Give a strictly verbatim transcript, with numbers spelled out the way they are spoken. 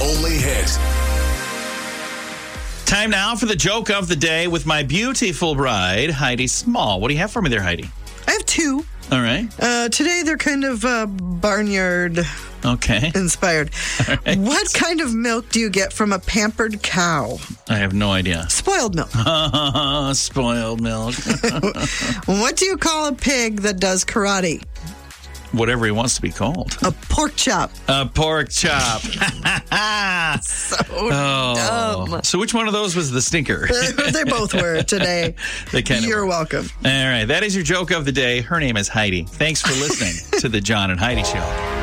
only hit. Time now for the joke of the day with my beautiful bride, Heidi Small. What do you have for me there, Heidi? I have two. All right. Uh, today they're kind of uh, barnyard Okay. inspired. All right. What kind of milk do you get from a pampered cow? I have no idea. Spoiled milk. Spoiled milk. What do you call a pig that does karate? Whatever he wants to be called. A pork chop. A pork chop. So Oh. dumb. So which one of those was the stinker? They both were today. They kind of You're were. welcome. All right. That is your joke of the day. Her name is Heidi. Thanks for listening to the John and Heidi Show.